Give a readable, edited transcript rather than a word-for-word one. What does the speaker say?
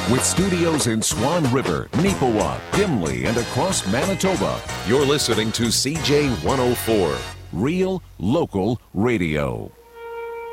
With studios in Swan River, Neepawa, Gimli, and across Manitoba, you're listening to CJ 104, Real Local Radio.